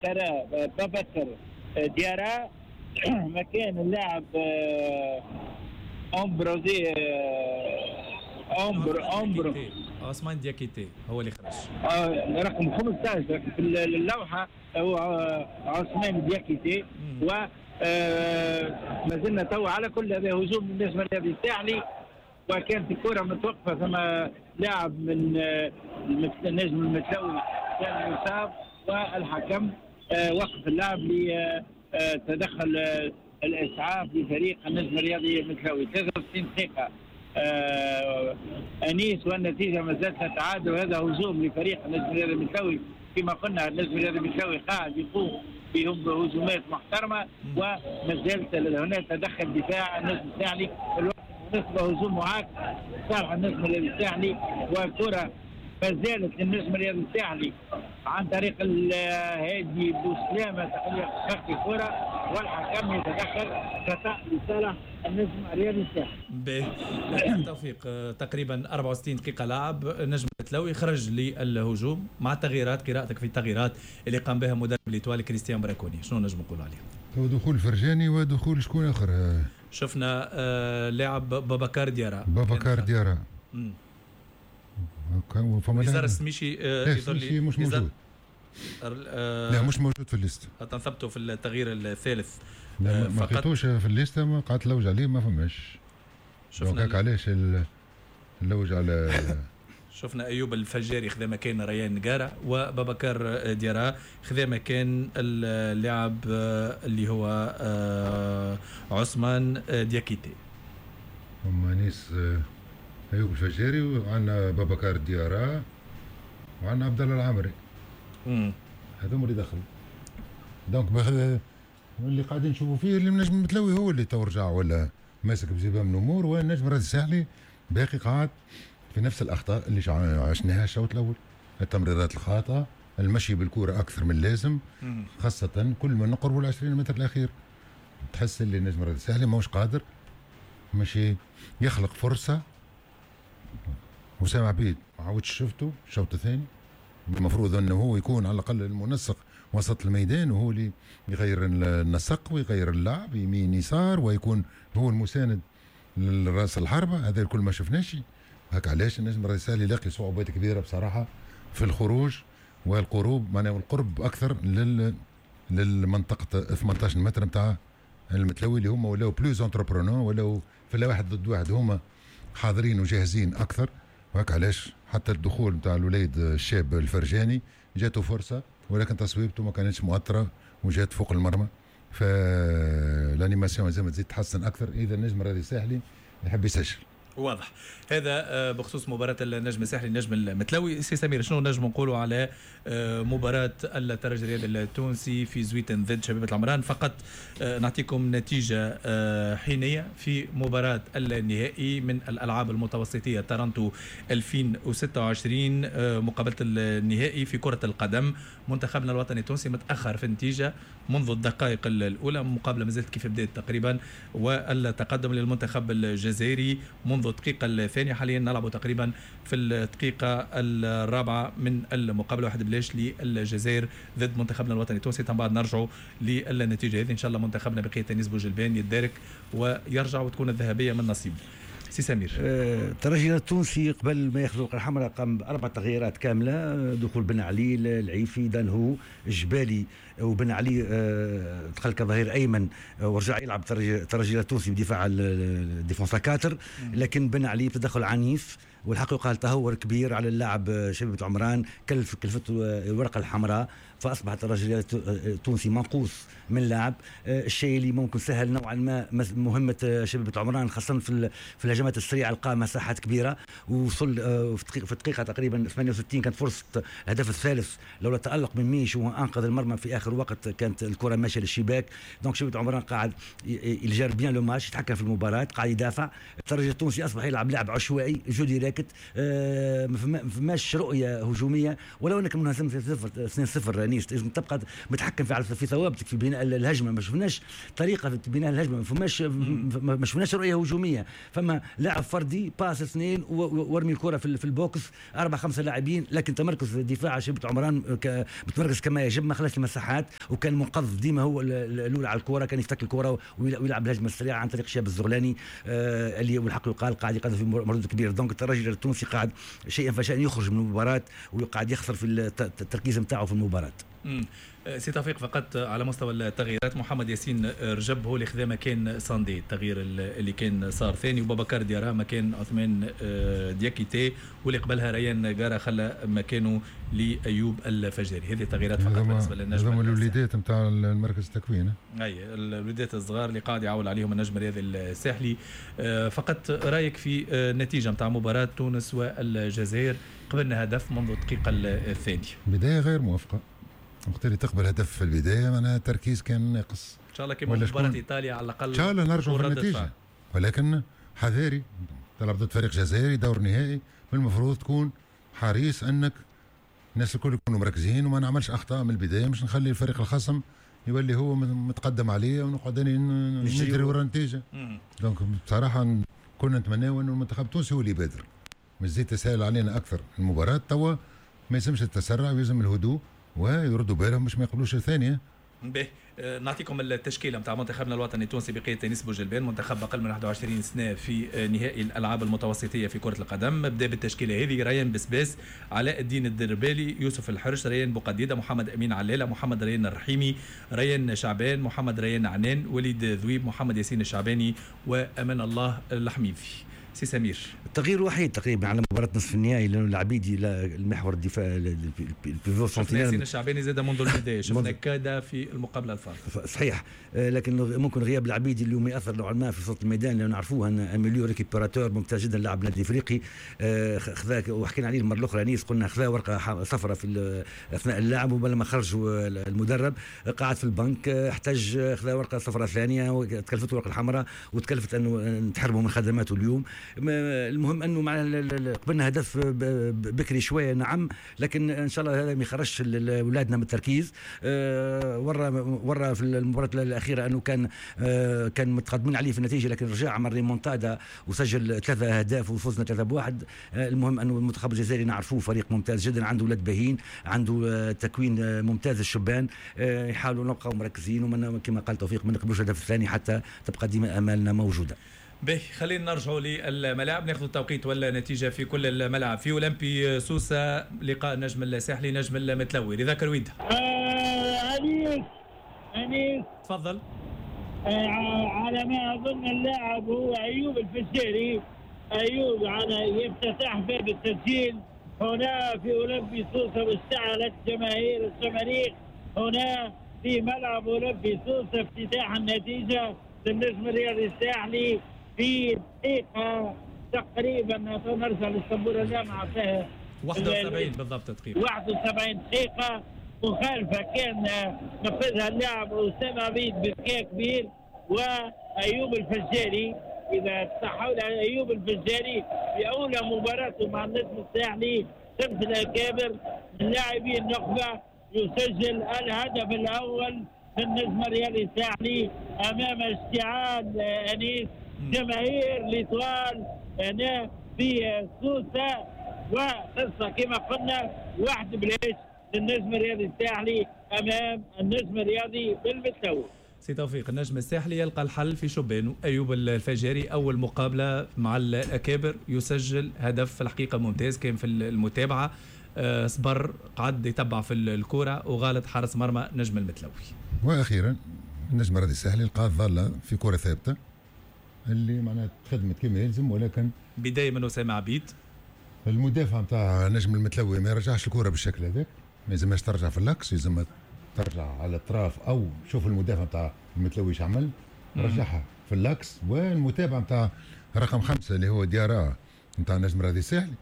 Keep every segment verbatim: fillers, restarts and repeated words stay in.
ترى بابكر ديارا مكان اللاعب أمبروزي أمبر أمبر عثمان دياكيتي هو اللي خرج. آه رقم خمسة عشر في اللوحة هو عثمان دياكيتي. و آه ما زلنا تو على كل هذا هجوم بالنسبة للنادي الساحلي، وكانت الكرة متوقفة ثم لاعب من آه النجم المتلوي كان يصاب، والحكم آه وقف اللعب لتدخل آه الإسعاف لفريق النجم الرياضي المتلوي. ثلاثة وستين دقيقة آه أنيس، والنتيجة ما زالت تعادل. هذا هجوم لفريق النجم الرياضي المتلوي، كما قلنا النجم الرياضي المتلوي قاعد يقوم بهم هجومات محترمة، وما زالت هناك تدخل دفاع النجم الساحلي بالنسبة هجوم معاكس صالح النجم الرياضي الساحلي، والكرة ما زالت للنجم الرياضي الساحلي عن طريق هادي بوسلامة تحقيق الكرة، والحكم يتدخل خطأ لصالح النجم الرياضي الساحلي. بالتوفيق. تقريبا أربعة وستين دقيقة لعب، نجم التلوي خرج للهجوم مع التغييرات. قراءتك في التغييرات اللي قام بها مدرب الإيطالي كريستيان براكوني، شنو نجم نقول عليه؟ هو دخول فرجاني ودخول شكون آخر؟ شفنا آه لاعب بابكار ديارا. بابكار ديارا نزار السميشي يظل لي مش موجود. آه لا مش موجود في الليست. تنثبته في التغيير الثالث. لا ما لقيتوش في الليسته، ما قعدت لوج عليه ما فماش. شفنا علاش اللوج على شفنا ايوب الفجاري خذا مكان ريان نقارة، وبابكر ديارا خذا مكان اللاعب اللي هو عثمان دياكيتي. هما ناس ايوب الفجاري، وعندنا بابكر ديارا، وعندنا عبد الله العامري. امم هذوما اللي دخلوا. دونك اللي قاعدين نشوفوا فيه اللي النجم المتلوي هو اللي تورجع ولا ماسك بزمام الامور، والنجم الرياضي الساحلي باقي قاعد في نفس الاخطاء اللي عشناها الشوط الاول. التمريرات الخاطئه، المشي بالكوره اكثر من اللازم، خاصه كل ما نقربوا ل عشرين متر الاخير تحس اللي النجم الرياضي الساحلي ماهوش قادر ماشي يخلق فرصه. وسام عبيد ما عاودش شفته الشوط الثاني، المفروض انه هو يكون على الاقل المنسق وسط الميدان، وهو اللي يغير النسق ويغير اللعب يمين يسار، ويكون هو المساند للراس الحربه. هذا الكل ما شفناش. هكا علاش النجم الرياضي الساحلي يلاقي صعوبات كبيره بصراحه في الخروج والقروب، معناها القرب اكثر لل للمنطقه ثمانية عشر متر نتاع المتلوي، اللي هما ولاو بلوز انتربرونور، ولاو في الواحد ضد واحد هما حاضرين وجاهزين اكثر. وهكا علاش حتى الدخول نتاع الوليد الشاب الفرجاني جاته فرصه، ولكن تصويبته ما كانتش مؤثره وجات فوق المرمى. فالانيماسيون زي ما تزيد تحسن اكثر اذا النجم الرياضي الساحلي يحب يسجل. واضح. هذا بخصوص مباراة النجم الساحلي النجم المتلوي. سي سمير، شنو نجم نقولوا على مباراة الترجي الرياضي التونسي في زويتن ضد شبيبة العمران؟ فقط نعطيكم نتيجة حينية في مباراة النهائي من الألعاب المتوسطية تورنتو ألفين وستة وعشرين مقابلة النهائي في كرة القدم. منتخبنا الوطني التونسي متأخر في النتيجة منذ الدقائق الأولى، مقابلة ما زالت كيف بدأت تقريبا، والتقدم للمنتخب الجزائري منذ الدقيقة الثانية. حاليا نلعب تقريبا في الدقيقة الرابعة من المقابلة، واحد بلاش للجزائر ضد منتخبنا الوطني التونسي. بعد نرجعوا للنتيجة هذه إن شاء الله منتخبنا بقية تنس بوجلبان يتدارك ويرجع وتكون الذهبية من نصيب. سي سمير، الترجي التونسي قبل ما ياخذوا القرعه الحمراء قام باربع تغييرات كامله، دخول بن علي، العيفي، دانهو، الجبالي، وبن علي دخل كظهير ايمن ورجع يلعب الترجي التونسي بدفاع الديفونسا كاتر، لكن بن علي بتدخل عنيف والحقيقه قال تهور كبير على اللاعب شبيبة عمران، كلف كلفته الورقه الحمراء، فاصبح الترجي التونسي منقوص من لاعب. الشيء اللي ممكن سهل نوعا ما مهمه شبيبة عمران خاصه في في الهجمات السريعه، القى مساحات كبيره، ووصل في الدقيقه تقريبا ثمانية وستين كانت فرصه الهدف الثالث لولا تالق من ميش وانقذ المرمى في اخر وقت كانت الكره ماشيه للشباك. دونك شبيبة عمران قاعد يجار بيان لو ماتش، يتحكم في المباراه، قاعد يدافع. الترجي التونسي اصبح يلعب لعب عشوائي جو ديريكت ساكت، آه ما فماش رؤيه هجوميه، ولو انك منهزم اثنين صفر نيس تبقى متحكم في في ثوابتك في بناء الهجمه. ما شفناش طريقه في بناء الهجمه، ما فماش ما شفناش رؤيه هجوميه، فما لاعب فردي باس اثنين وارمي الكره في في البوكس، اربع خمسه لاعبين، لكن تمركز الدفاع شبه عمران متمركز كما يجب، ما خلاش المساحات، وكان منقذ ديما هو الاولى على الكره، كان يفتك الكره ويلعب الهجمه السريعه عن طريق شاب الزغلاني آه اللي والحق يقال قاعد يقدم في مردود كبير. دونك الترجي التونسي قاعد شيئا فشيئا يخرج من المباراه ويقعد يخسر في التركيز نتاعو في المباراه. امم سي توفيق، فقط على مستوى التغييرات، محمد ياسين رجب هو اللي خذا مكان ساندي، التغيير اللي كان صار ثاني، وبابكار ديارا مكان عثمان دياكيتي، واللي قبلها ريان جارا خلى مكانه لايوب الفجاري. هذه التغييرات فقط بالنسبه للنجم. هذوما الوليدات نتاع المركز التكوين، اي الوليدات الصغار اللي قاعد يعول عليهم النجم الرياضي الساحلي. فقط رايك في النتيجه نتاع مباراه تونس والجزائر؟ قبلنا هدف منذ الدقيقه الثانيه، بدايه غير موفقه، وقت اللي تقبل هدف في البدايه معناها التركيز كان ناقص. ان شاء الله كما مباراه ايطاليا على الاقل ان شاء الله نرجعوا في النتيجه، ولكن حذاري تلعب ضد فريق جزائري دور نهائي، المفروض تكون حريص انك الناس الكل يكونوا مركزين وما نعملش اخطاء من البدايه، مش نخلي الفريق الخصم يولي هو متقدم عليه ونقعد نجري ورا النتيجه. دونك بصراحه كنا نتمناو انه المنتخب التونسي هو اللي يبادر، مش زي تسهل علينا اكثر المباراه. توا ما يلزمش التسرع ويلزم الهدوء ويردوا بالهم باش ما يقبلوش الثانيه. به نعطيكم التشكيله نتاع منتخبنا الوطني التونسي بقياده انيس بوجلبان، منتخب اقل من واحد وعشرين سنه في نهائي الالعاب المتوسطيه في كره القدم. بدا بالتشكيله هذه: ريان بسباس، علاء الدين الدربالي، يوسف الحرش، ريان بوقديده، محمد امين علالة، محمد ريان الرحيمي، ريان شعبان، محمد ريان عنان، وليد ذويب، محمد ياسين الشعباني، وامان الله الحميدي. سي سمير، التغيير الوحيد تقريبا على مباراه نصف النهائي لانه العبيدي المحور الدفاع البيفو سنتينال ياسين الشعباني زاد منذ البدايه، شفنا كادا في المقابله الفارقه صحيح، لكن ممكن غياب العبيدي اليوم ياثر نوعا ما في صوت الميدان، لانه نعرفوه ان اميليو ريكيبيراتور ممتاز جدا، لاعب نادي افريقي خذا وحكينا عليه المره الاخرى نيس، قلنا خذا ورقه صفراء في اثناء اللعب، ولما خرجوا المدرب قعد في البنك، احتاج خذا ورقه صفراء ثانيه وتكلفته ورقه الحمراء، وتكلفت انه نتحرموا من خدماته اليوم. المهم انه مع قبلنا هدف بكري شويه نعم، لكن ان شاء الله هذا ما يخرجش اولادنا من التركيز. ورا ورا في المباراه الاخيره انه كان كان متقدمين عليه في النتيجه، لكن رجع عمل ريمونتادا وسجل ثلاثه اهداف وفزنا ثلاثه بواحد. المهم انه المنتخب الجزائري نعرفوه فريق ممتاز جدا، عنده اولاد باهين، عنده تكوين ممتاز الشبان، يحاولوا نبقاو مركزين ومن كما قال توفيق ما نقبلوش الهدف الثاني حتى تبقى ديما امالنا موجوده. به خلينا نرجعوا للملاعب، ناخذ التوقيت ولا النتيجه في كل الملاعب. في اولمبي سوسه لقاء نجم الساحلي نجم المتلوي، رضا كرويد. آه انيس انيس تفضل. آه على ما اظن اللاعب هو ايوب الفجاري. ايوب على يفتتح باب التسجيل هنا في اولمبي سوسه، واشتعلت جماهير الشماريخ هنا في ملعب اولمبي سوسه، افتتاح النتيجه للنجم الرياضي الساحلي في دقيقة تقريبا. نرجع للسبورة الجامعة فيها واحد وسبعين بالضبط تقريبا واحد وسبعين دقيقة. مخالفة كان نفذها اللاعب أسامة عبيد بذكاء كبير، وأيوب الفجاري إذا تحول على أيوب الفجاري في أولى مباراته مع النجم الساحلي شمس الأكابر من لاعبي النخبة يسجل الهدف الأول للنجم الرياضي الساحلي امام اشتعال انيس جماهير ليطوال هنا في سوسه، وقصه كما قلنا واحد بلاش للنجم الرياضي الساحلي امام النجم الرياضي بالمتلوي. سي توفيق، النجم الساحلي يلقى الحل في شبان. ايوب الفجاري اول مقابله مع الاكابر يسجل هدف في الحقيقه ممتاز، كان في المتابعه أه صبر قعد يتبع في الكره وغالط حارس مرمى نجم المتلوي. واخيرا النجم الرياضي الساحلي لقى ظل في كره ثابته اللي معناها خدمت كما يلزم، ولكن بدايه من اسامه عبيد المدافع نتاع نجم المتلوي ما يرجعش الكره بالشكل هذاك، ما يلزمهاش ترجع في اللاكس، يلزم ترجع على الاطراف او شوف المدافع نتاع المتلوي ايش عمل رجعها في اللاكس. والمتابعه نتاع رقم خمسه اللي هو ديارا نتاع النجم الرياضي الساحلي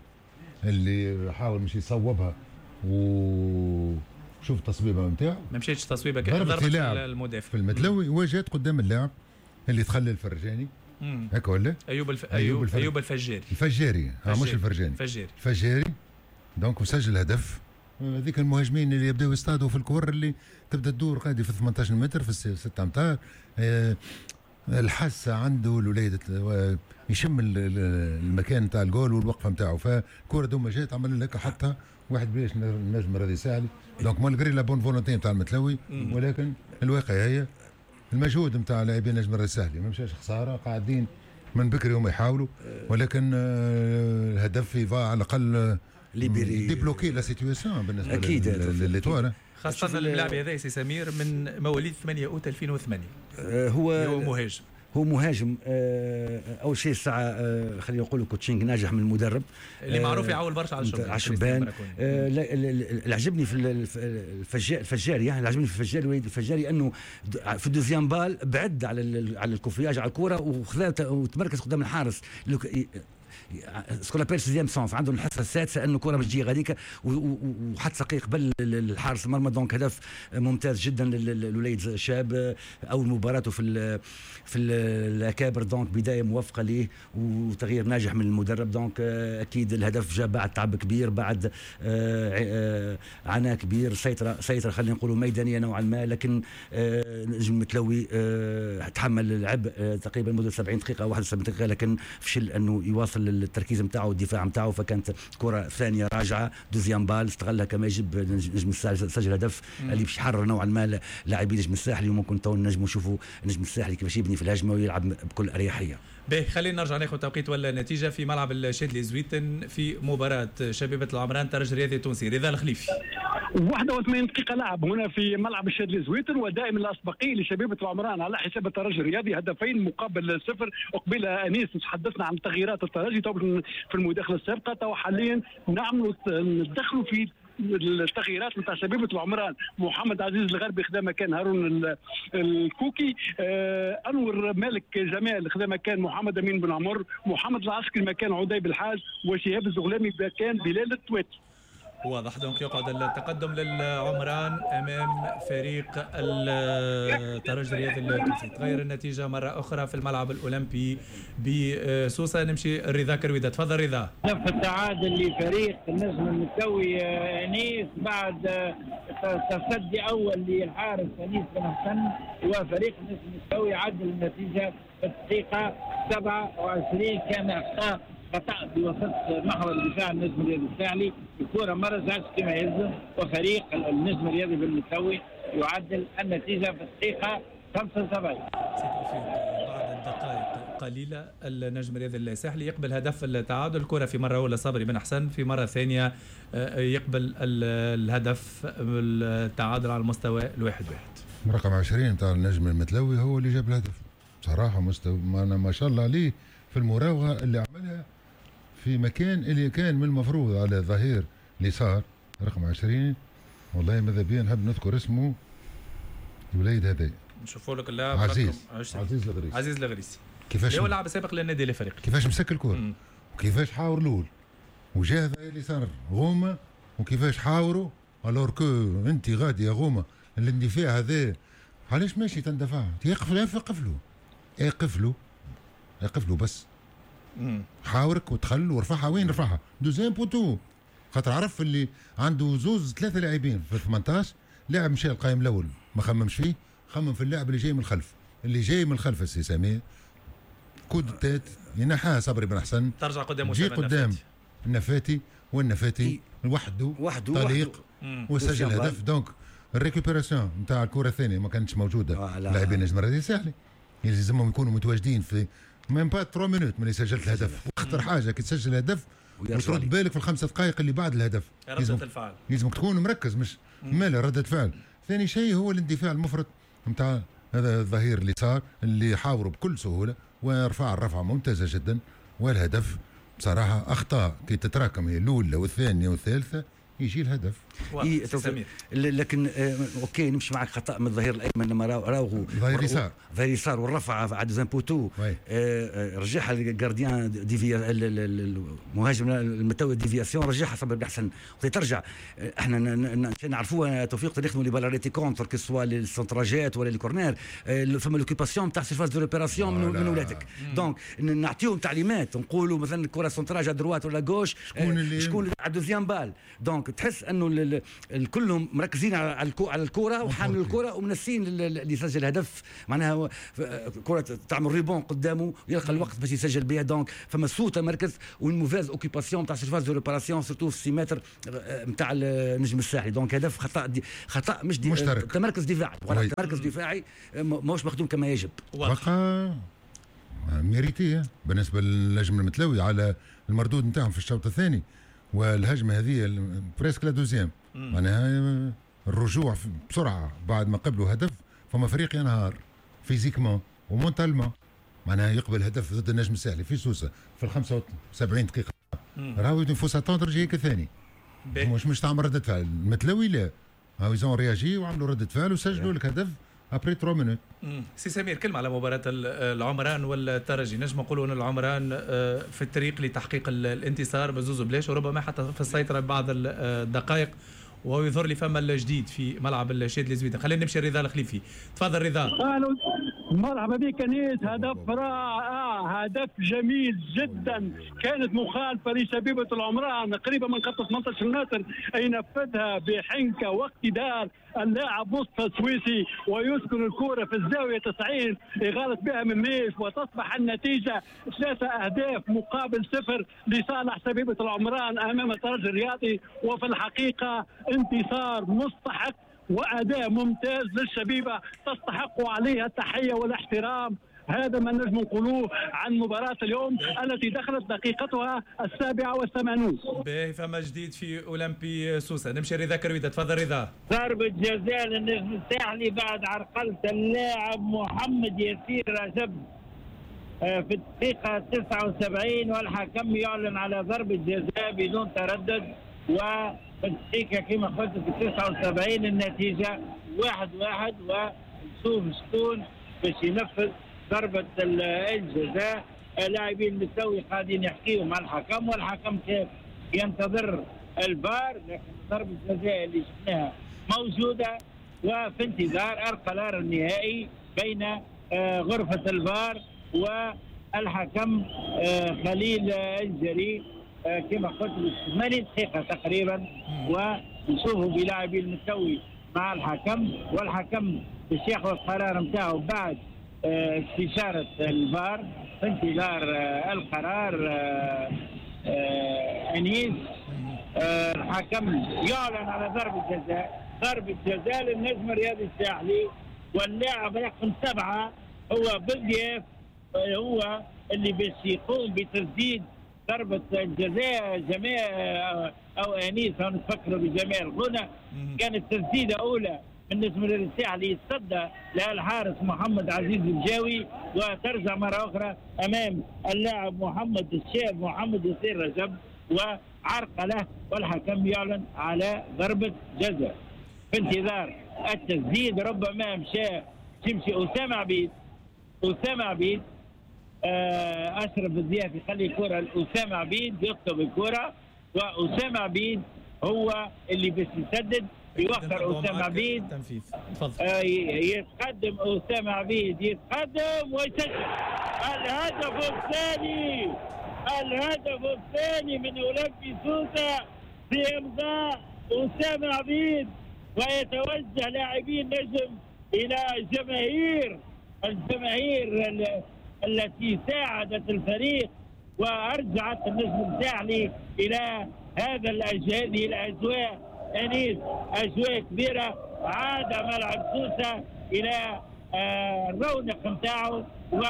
اللي حاول مش يصوبها وشوف التصويبه نتاعو ما مشيتش تصويبه كان ضربت المدافع في المتلوي، وجات قدام اللاعب اللي تخلى الفرجاني هيك ولا ايوب الف... ايوب الف... ايوب الفجاري الفجاري ها مش الفرجاني الفجاري الفجاري دونك وسجل هدف. هذيك المهاجمين اللي يبداو يصطادوا في الكور اللي تبدا تدور قاعد في ثمانية عشر متر في ستة امتار. أه الحاسه عنده الوليد يشم المكان تاع الجول والوقفه نتاعو. فالكره دوما جات عمل لك حطها واحد بلاش النجم راضي ساهل. دونك مالغري لا بون فولونتي نتاع المتلوي ولكن الواقع هي المجهود نتاع لاعبين نجم راضي ساهل ما مشاش خساره قاعدين من بكري هم يحاولوا ولكن الهدف يضاع على الاقل ليبيري ديبلوكي لا سيتوياسيون بالنسبه اكيد للإيطوال خاصه اللاعب هذا سي سمير من مواليد ثمانية أوت ألفين وثمانية. هو هو مهاجم هو مهاجم. اول شيء الساعه خلينا نقولوا كوتشينج ناجح من المدرب اللي معروف يعول برشا على الشبان على الشبان. اللي عجبني في الفجاري الفجاري يعني اللي عجبني في الفجاري وليد الفجاري انه في الدوزيام بال بعد على على الكوفياج على الكره وخذا وتمركز قدام الحارس سكولا بيل سيزيام سونف عندهم الحصه السادسه انه كره مش جايه غاديك وحط سقي قبل الحارس المرمى. دونك هدف ممتاز جدا للوليد شاب اول مباراته في في الاكابر. دونك بدايه موفقه ليه وتغيير ناجح من المدرب. دونك اكيد الهدف جاء بعد تعب كبير بعد عناء كبير سيطره سيطره خلينا نقولوا ميدانيه نوعا ما. لكن نجم المتلوي تحمل العبء تقريبا مده سبعين دقيقه واحد وسبعين دقيقه لكن فشل انه يواصل التركيز نتاعه والدفاع نتاعه. فكانت كره ثانيه راجعه دوزيام بال استغلها كما يجب نجم الساحلي سجل هدف اللي باش يحرر نوعا ما لاعبين نجم الساحلي وممكن تو نجموا نشوفوا نجم الساحلي كيفاش يبني في الهجمه ويلعب بكل اريحيه. باهي خلينا نرجع ناخذ توقيت ولا نتيجه في ملعب الشادلي زويتن في مباراه شبيبه العمران ترجي الرياضي التونسي. رضا الخليفي واحد وثمانين دقيقة لعب هنا في ملعب الشادلي زويتن ودائما الأسبقية لشبيبة العمران على حساب الترجي الرياضي هدفين مقابل صفر. وقبل أنيس تحدثنا عن تغييرات الترجي في المداخلة السابقة. تو حاليا نعملوا ندخلوا في التغييرات نتاع شبيبة العمران. محمد عزيز الغربي خدا مكان هارون الكوكي. آه انور مالك جمال خدا مكان محمد امين بن عمر. محمد العسكري مكان عدي بالحاج وشهاب الزغلامي مكان بلال التواتي. واضح. دونك يقعد التقدم للعمران امام فريق الترجي الرياضي التونسي. تغير النتيجه مره اخرى في الملعب الاولمبي بسوسه. نمشي رضا كرويده. تفضل رضا. هدف التعادل لفريق النجم المتلوي انيس بعد تصدي اول للحارس انيس بن حسن وفريق النجم المتلوي عدل النتيجه في الدقيقه سبعة وعشرين. كان اخطاء خطأ بوسط محور الدفاع النجم الرياضي الساحلي. الكرة ما رجعتش كما يلزم وفريق النجم الرياضي بالمتلوي يعدل النتيجة في الدقيقة خمسة وسبعين. بعد الدقائق قليلة النجم الرياضي الساحلي يقبل هدف التعادل. الكرة في مرة أولى صبري بن حسن في مرة ثانية يقبل الهدف التعادل على المستوى الواحد واحد. رقم عشرين تاع النجم المتلوي هو اللي جاب الهدف بصراحة. مستوى ما شاء الله عليه في المراوغة اللي عملها في مكان اللي كان من المفروض على ظهير اليسار رقم عشرين. والله ماذا بيا نحب نذكر اسمه الوليد هذا نشوفوا لك اللاعب عزيز عزيز الغريسي. عزيز الغريسي كيفاش هو لاعب سابق للنادي الافريقي. كيفاش مسك الكره وكيفاش حاور الاول وجا هذا اليسار غومه وكيفاش حاوروا الور كو انت غادي يا غومه الاندفاع هذا علاش ماشي تندفع يقف له يقف له يقف له يقف له بس مم. حاورك ودخل ورفعها. وين رفعها؟ دوزيام بوتو. خاطر عرف اللي عنده زوز ثلاثه لاعبين في ثمانية عشر لاعب مشى القائم الاول ما خممش فيه. خمم في اللاعب اللي جاي من الخلف اللي جاي من الخلف السي سمير كود تات ينحاها صبري بن حسن ترجع قدام جي قدام النفاتي والنفاتي وحده وحده طليق وسجل هدف. دونك الريكوبيراسيون نتاع الكره الثانيه ما كانتش موجوده. لاعبين نجم الرياضي الساحلي يلزمهم يكونوا متواجدين في ميم با ثلاثة مينوت من اللي سجلت الهدف. واخطر حاجه كي تسجل هدف وترد بالك في الخمسه دقائق اللي بعد الهدف ردة الفعل لازمك تكون مركز مش ماله ردة فعل. ثاني شيء هو الاندفاع المفرط نتاع هذا الظهير اليسار اللي حاوروا بكل سهوله ورفع الرفعه ممتازه جدا. والهدف بصراحه اخطاء كي تتراكم هي الاولى والثانيه والثالثه يجي الهدف. إيه لكن آه اوكي نمشي معك خطا من الظهير الايمن لما راوغو الظهير يسار الظهير يسار والرفعه على دوزان بوتو آه رجعها الجارديان ديفيا المهاجم المتوي ديفياسيون رجعها صبر احسن ترجع. احنا نعرفوها توفيق نخدموا لي بالاريتي كونتر كي سوا السنتراجات ولا الكورنير فما لوكيباسيون تاع سيرفاس دو ريبيراسيون من ولادك دونك نعطيهم تعليمات نقولوا مثلا الكره سنتراج دروات ولا غوش شكون اللي على دوزيام بال دونك تحس انه كلهم مركزين على على الكره وحامل الكره ومنسين اللي يسجل هدف معناها كره تعمل ريبون قدامه يلقى الوقت باش يسجل بها دونك فما سوء تمركز وموفاز اوكيباسيون تاع سيرفاس دو ريبيراسيون سورتو في سي متر نتاع النجم الساحلي دونك هدف خطا دي خطا مش دي مشترك. تمركز دفاعي ولا تمركز دفاعي ماهوش مخدوم كما يجب بقى ميريتي بالنسبه للنجم المتلوي على المردود نتاعهم في الشوط الثاني والهجمه هذه بريسك لا دوزيام معناها الرجوع بسرعه بعد ما قبلوا هدف فما فريق ينهار فيزيكمون ومونتالمون معناها يقبل هدف ضد النجم الساحلي في سوسه في ال خمسة وسبعين دقيقه راهو ينفوس اتوندر جايك ثاني مش مش تعمل ردة فعل المتلوي لا هاو يزون رياجي وعملوا ردة فعل وسجلوا لك هدف ابري ثلاث مينوت. سي سمير كلمه على مباراه العمران والترجي نجم نقولوا ان العمران في الطريق لتحقيق الانتصار بزوز بلاش وربما حتى في السيطره بعض الدقائق وهو يظهر لي فما الجديد في ملعب الشادلي زويدن. خلينا نمشي رضا الخليفي تفضل رضا. مرحبا بك انيس هدف رائع هدف جميل جدا كانت مخالفه لشبيبه العمران قريبه من خط ثمانية عشر متر اي نفذها بحنكه واقتدار اللاعب وسط السويسي ويسكن الكره في الزاويه تسعين يغالط بها من ميش وتصبح النتيجه ثلاثه اهداف مقابل صفر لصالح شبيبه العمران امام الترجي الرياضي وفي الحقيقه انتصار مستحق وأداء ممتاز للشبيبة تستحق عليها التحية والاحترام. هذا ما نجم نقولوه عن مباراة اليوم التي دخلت دقيقتها السابعة والثمانون. باهي فما جديد في أولمبي سوسة. نمشي رضا كرويدة تفضل رضا. ضربة جزاء للنجم الساحلي بعد عرقلة اللاعب محمد ياسير رجب في الدقيقة تسعة وسبعين والحكم يعلن على ضربة جزاء بدون تردد و في الدقيقة كما قلت في تسعة وسبعين النتيجة واحد واحد ونشوف شكون باش ينفذ ضربة الجزاء. لاعبين المتلوي قاعدين يحكيوا مع الحكم والحكم كيف ينتظر الفار لكن ضربة الجزاء اللي شفناها موجودة وفي انتظار القرار النهائي بين غرفة الفار والحكم خليل الجري كما قلت ثمانين دقيقة تقريبا ونشوفوا بلاعبي المتلوي مع الحكم والحكم باش ياخذ القرار نتاعو بعد استشارة الفار في انتظار القرار. انيس الحكم يعلن على ضربة جزاء ضربة جزاء للنجم الرياضي الساحلي واللاعب رقم سبعة هو بلديف هو اللي باش يقوم بتسديد ضربة الجزاء. جماعة أو أنيس نفكروا بجمال هنا كانت تسديدة أولى من نجم الساحلي يتصدى لها الحارس محمد عزيز الجاوي وترجع مرة أخرى أمام اللاعب محمد الشاب محمد ياسير رجب وعرقله والحكم يعلن على ضربة جزاء في انتظار التسديد. ربما مشى تمشي أسامة عبيد أسامة عبيد أشرف الضياف يخلي الكرة لأسامة عبيد يكتب الكرة وأسامة عبيد هو اللي باش يسدد يوفر أسامة عبيد آه يتقدم أسامة عبيد يتقدم ويسجل الهدف الثاني الهدف الثاني من أولمبي سوسة في إمضاء أسامة عبيد ويتوجه لاعبين نجم إلى جماهير الجماهير التي ساعدت الفريق وارجعت النجم الساحلي الى هذا هذه الاجواء انيس اجواء كبيره. عاد ملعب سوسه الى الرونق نتاعو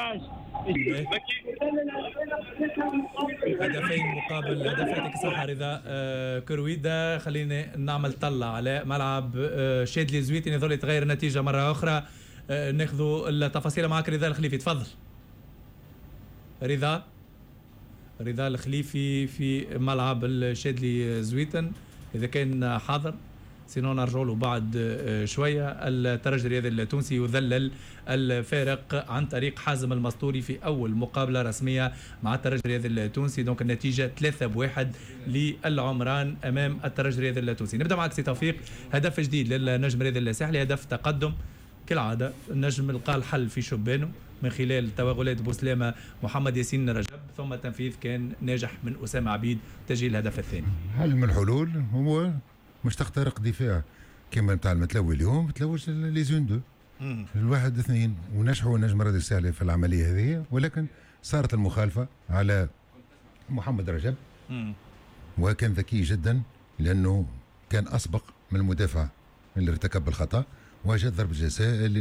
هدفين مقابل هدفاتك صح رضا كرويدة. خلينا نعمل طلة على ملعب شادلي زويدن يظل يتغير النتيجة مرة أخرى. ناخذوا التفاصيل معك رضا الخليفي تفضل. رضا رضا الخليفي في ملعب الشادلي زويدن إذا كان حاضر سينو نرجعوا له بعد شويه. الترجي الرياضي التونسي يذلل الفارق عن طريق حازم المسطوري في اول مقابله رسميه مع الترجي الرياضي التونسي. دونك النتيجه ثلاثة بواحد للعمران امام الترجي الرياضي التونسي. نبدا معك سي توفيق، هدف جديد للنجم الرياضي الساحلي، هدف تقدم كالعاده. النجم لقى الحل في شبانه من خلال توغلات بوسلامه محمد ياسين رجب، ثم التنفيذ كان ناجح من اسامه عبيد تسجيل الهدف الثاني. حل من الحلول هو مش تخترق دفاع كما نتاع المتلوي اليوم، تلوج لي زون دو الواحد اثنين ونجحوا النجم الرياضي الساحلي في العمليه هذه، ولكن صارت المخالفه على محمد رجب مم. وكان ذكي جدا لانه كان اسبق من المدافع اللي ارتكب الخطا، وجد ضربه جزاء اللي